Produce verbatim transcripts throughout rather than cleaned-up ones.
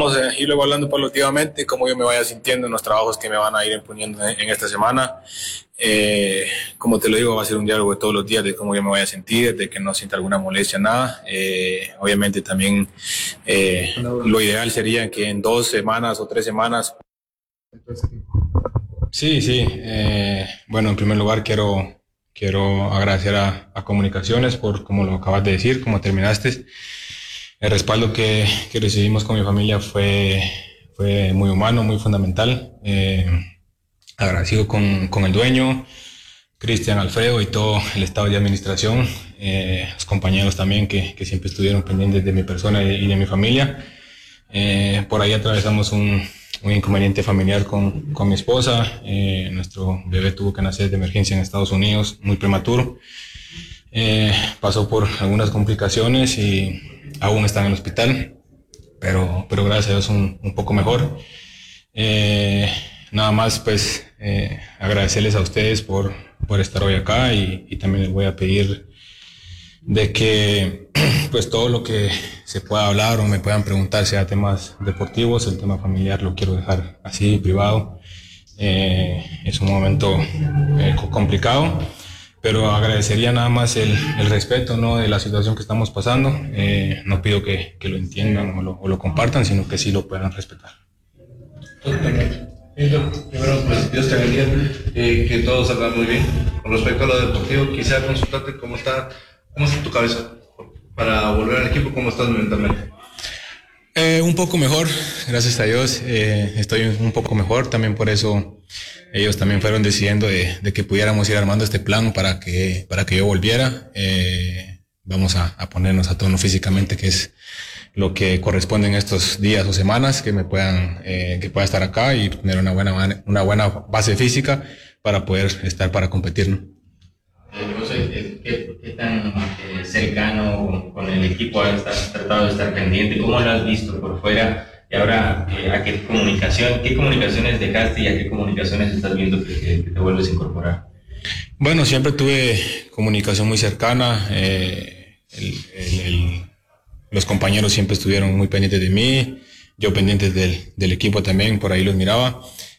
Vamos a irlo evaluando paulativamente, cómo yo me vaya sintiendo en los trabajos que me van a ir imponiendo en, en esta semana. Eh, como te lo digo, va a ser un diálogo de todos los días de cómo yo me vaya a sentir, de que no sienta alguna molestia, nada. Eh, obviamente también eh, lo ideal sería que en dos semanas o tres semanas. Sí, sí. Eh, bueno, en primer lugar quiero, quiero agradecer a, a Comunicaciones por, como lo acabas de decir, como terminaste. El respaldo que, que recibimos con mi familia fue, fue muy humano, muy fundamental. Eh, agradecido con, con el dueño, Cristian, Alfredo y todo el estado de administración, eh, los compañeros también que, que siempre estuvieron pendientes de mi persona y de mi familia. Eh, por ahí atravesamos un, un inconveniente familiar con, con mi esposa. Eh, nuestro bebé tuvo que nacer de emergencia en Estados Unidos, muy prematuro. Eh, pasó por algunas complicaciones y aún está en el hospital, pero, pero gracias a Dios un, un poco mejor. Eh, nada más pues eh, agradecerles a ustedes por, por estar hoy acá y, y también les voy a pedir de que pues todo lo que se pueda hablar o me puedan preguntar sea temas deportivos, el tema familiar lo quiero dejar así, privado. Eh, es un momento eh, complicado, pero agradecería nada más el, el respeto, ¿no?, de la situación que estamos pasando. Eh, no pido que, que lo entiendan o lo, o lo compartan, sino que sí lo puedan respetar. Primero, pues Dios te bendiga, eh, que todo salga muy bien. Con respecto a lo deportivo, quisiera consultarte cómo está, cómo está tu cabeza para volver al equipo, cómo estás mentalmente. Eh, un poco mejor, gracias a Dios, eh, estoy un poco mejor, también por eso ellos también fueron decidiendo de, de que pudiéramos ir armando este plan para que, para que yo volviera. Eh, vamos a, a ponernos a tono físicamente, que es lo que corresponde en estos días o semanas, que me puedan, eh, que pueda estar acá y tener una buena, una buena base física para poder estar para competir, ¿no? Eh, ¿qué, ¿Qué tan eh, cercano con, con el equipo has tratado de estar pendiente? ¿Cómo lo has visto por fuera? Y ahora, eh, ¿a qué comunicación, qué comunicaciones dejaste y a qué comunicaciones estás viendo que, que, que te vuelves a incorporar? Bueno, siempre tuve comunicación muy cercana. Eh, el, el, el, los compañeros siempre estuvieron muy pendientes de mí, yo pendientes del, del equipo también, por ahí los miraba.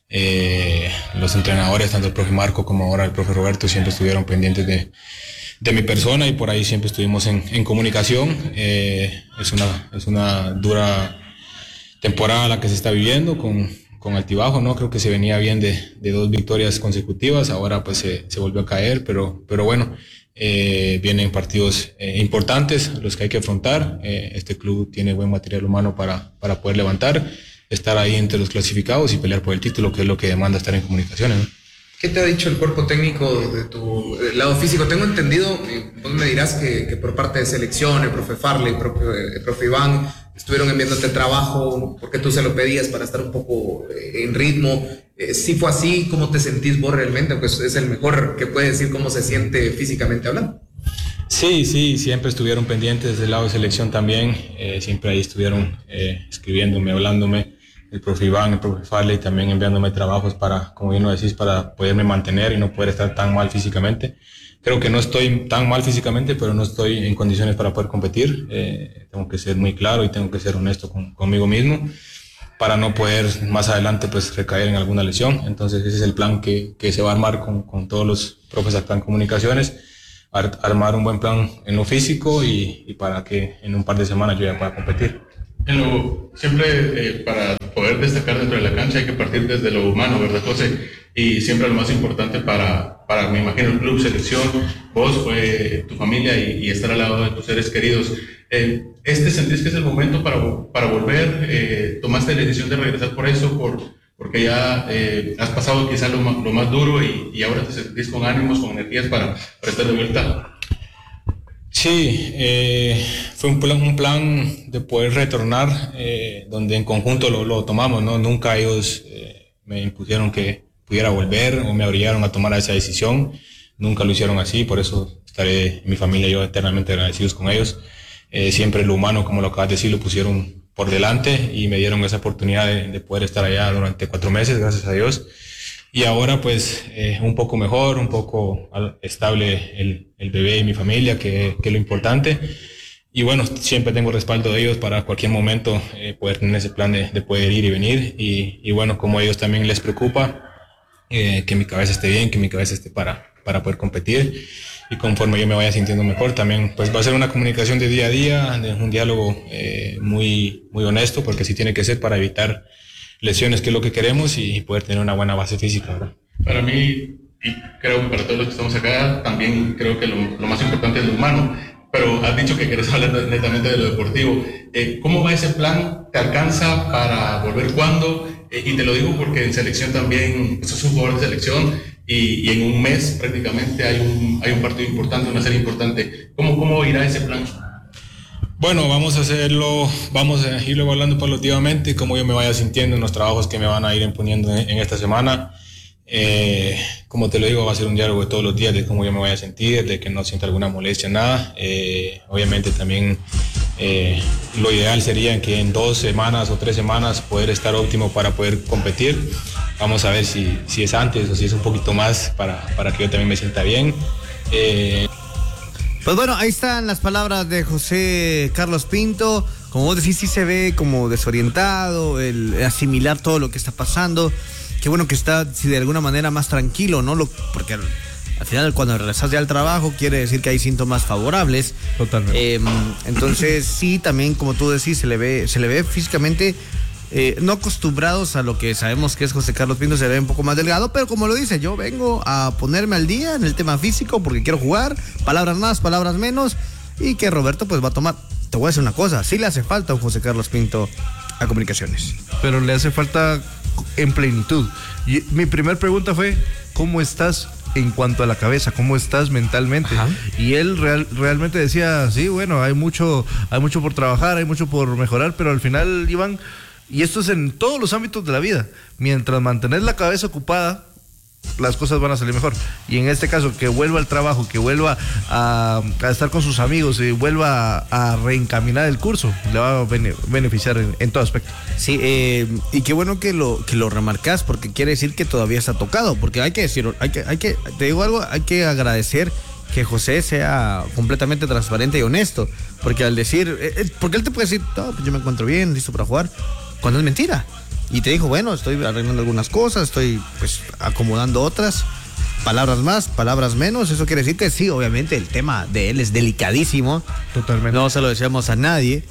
Eh, los entrenadores, tanto el profe Marco como ahora el profe Roberto, siempre estuvieron pendientes de, de mi persona y por ahí siempre estuvimos en, en comunicación. Eh, es una, es una dura temporada la que se está viviendo con, con altibajo, ¿no? Creo que se venía bien de, de dos victorias consecutivas, ahora pues se, se volvió a caer, pero, pero bueno, eh, vienen partidos eh, importantes los que hay que afrontar. Eh, este club tiene buen material humano para, para poder levantar, estar ahí entre los clasificados y pelear por el título, que es lo que demanda estar en Comunicaciones, ¿no? ¿Qué te ha dicho el cuerpo técnico de tu del lado físico? Tengo entendido, vos me dirás que, que por parte de selección, el profe Farley, el profe, el profe Iván, estuvieron enviándote trabajo porque tú se lo pedías para estar un poco en ritmo. Eh, ¿Sí fue así? ¿Cómo te sentís vos realmente? Pues es el mejor que puede decir cómo se siente físicamente hablando. Sí, sí, siempre estuvieron pendientes del lado de selección también, eh, siempre ahí estuvieron eh, escribiéndome, hablándome, el profe Iván, el profe Farley también enviándome trabajos para, como bien lo decís, para poderme mantener y no poder estar tan mal físicamente. Creo que no estoy tan mal físicamente, pero no estoy en condiciones para poder competir. Eh, tengo que ser muy claro y tengo que ser honesto con, conmigo mismo para no poder más adelante pues recaer en alguna lesión. Entonces ese es el plan que, que se va a armar con, con todos los profes acá en Comunicaciones, ar, armar un buen plan en lo físico y, y para que en un par de semanas yo ya pueda competir. En lo, siempre eh, para poder destacar dentro de la cancha hay que partir desde lo humano, ¿verdad, José? Y siempre lo más importante para, para me imagino, el club, selección, vos, eh, tu familia y, y estar al lado de tus seres queridos. Eh, ¿Este sentís que es el momento para, para volver? Eh, ¿Tomaste la decisión de regresar por eso? Por, porque ya eh, has pasado quizás lo, lo más duro y, y ahora te sentís con ánimos, con energías para, para estar de vuelta. Sí, eh, fue un plan, un plan de poder retornar, eh, donde en conjunto lo, lo tomamos, ¿no? Nunca ellos eh, me impusieron que pudiera volver o me obligaron a tomar esa decisión. Nunca lo hicieron así, por eso estaré, mi familia y yo, eternamente agradecidos con ellos. Eh, siempre lo humano, como lo acabas de decir, lo pusieron por delante y me dieron esa oportunidad de, de poder estar allá durante cuatro meses, gracias a Dios. Y ahora pues eh, un poco mejor, un poco estable el, el bebé y mi familia, que, que es lo importante. y bueno, siempre tengo respaldo de ellos para cualquier momento eh, poder tener ese plan de, de poder ir y venir. Y, y bueno, como a ellos también les preocupa eh, que mi cabeza esté bien, que mi cabeza esté para, para poder competir. Y conforme yo me vaya sintiendo mejor, también pues va a ser una comunicación de día a día, de un diálogo eh, muy, muy honesto, porque sí tiene que ser para evitar lesiones, que es lo que queremos, y poder tener una buena base física, ¿verdad? Para mí, y creo que para todos los que estamos acá, también creo que lo, lo más importante es lo humano. Pero has dicho que quieres hablar netamente de lo deportivo. Eh, ¿Cómo va ese plan? ¿Te alcanza para volver cuándo? Eh, y te lo digo porque en selección también, pues, sos un jugador de selección y, y en un mes prácticamente hay un, hay un partido importante, una serie importante. ¿Cómo, cómo irá ese plan? Bueno, vamos a hacerlo, vamos a irlo hablando paulativamente, cómo yo me vaya sintiendo en los trabajos que me van a ir imponiendo en, en esta semana. Eh, como te lo digo, va a ser un diálogo de todos los días de cómo yo me voy a sentir, de que no sienta alguna molestia, nada. Eh, obviamente también eh, lo ideal sería que en dos semanas o tres semanas poder estar óptimo para poder competir. Vamos a ver si, si es antes o si es un poquito más para, para que yo también me sienta bien. Eh, Pues bueno, ahí están las palabras de José Carlos Pinto. Como vos decís, sí se ve como desorientado, el asimilar todo lo que está pasando. Qué bueno que está, si de alguna manera, más tranquilo, ¿no? Lo, porque al, al final, cuando regresas ya al trabajo, quiere decir que hay síntomas favorables. Totalmente. Eh, entonces, sí, también, como tú decís, se le ve, se le ve físicamente, eh, no acostumbrados a lo que sabemos que es José Carlos Pinto, se le ve un poco más delgado, pero como lo dice, yo vengo a ponerme al día en el tema físico porque quiero jugar, palabras más, palabras menos, y que Roberto pues va a tomar. Te voy a decir una cosa, sí le hace falta a un José Carlos Pinto a Comunicaciones. Pero le hace falta en plenitud. Y mi primera pregunta fue, ¿cómo estás en cuanto a la cabeza? ¿Cómo estás mentalmente? Ajá. Y él real, realmente decía, sí, bueno, hay mucho, hay mucho por trabajar, hay mucho por mejorar, pero al final, Iván, y esto es en todos los ámbitos de la vida, mientras mantenés la cabeza ocupada, las cosas van a salir mejor. Y en este caso, que vuelva al trabajo, que vuelva a, a estar con sus amigos y vuelva a, a reencaminar el curso, le va a bene, beneficiar en, en todo aspecto. Sí, eh, y qué bueno que lo que lo remarcas, porque quiere decir que todavía está tocado, porque hay que decirlo, hay que, hay que, te digo algo, hay que agradecer que José sea completamente transparente y honesto, porque al decir, eh, porque él te puede decir, no, pues yo me encuentro bien, listo para jugar, cuando es mentira. Y te dijo, bueno, estoy arreglando algunas cosas, estoy pues acomodando otras, palabras más, palabras menos. Eso quiere decir que sí, obviamente el tema de él es delicadísimo. Totalmente. No se lo deseamos a nadie.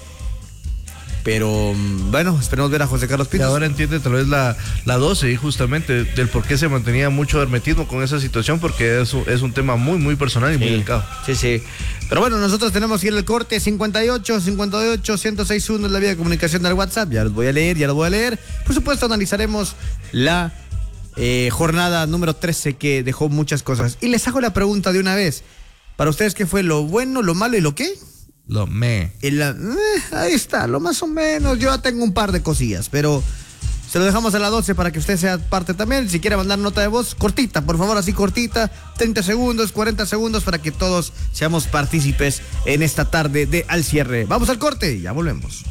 Pero bueno, esperemos ver a José Carlos Pinto. Y ahora entiende tal vez la, la doce y justamente del por qué se mantenía mucho hermetismo con esa situación, porque es un, es un tema muy, muy personal y muy Sí, delicado. sí, sí. Pero bueno, nosotros tenemos que ir al corte. Cincuenta y ocho, cincuenta y ocho, ciento seis punto uno es la vía de comunicación del WhatsApp. Ya los voy a leer, ya los voy a leer. Por supuesto, analizaremos la eh, jornada número trece, que dejó muchas cosas. Y les hago la pregunta de una vez. Para ustedes, ¿qué fue lo bueno, lo malo y lo qué? Lo me. Y la, eh, ahí está, lo más o menos. Yo ya tengo un par de cosillas, pero se lo dejamos a las doce para que usted sea parte también. Si quiere mandar nota de voz, cortita, por favor, así cortita, treinta segundos, cuarenta segundos, para que todos seamos partícipes en esta tarde de Al Cierre. Vamos al corte y ya volvemos.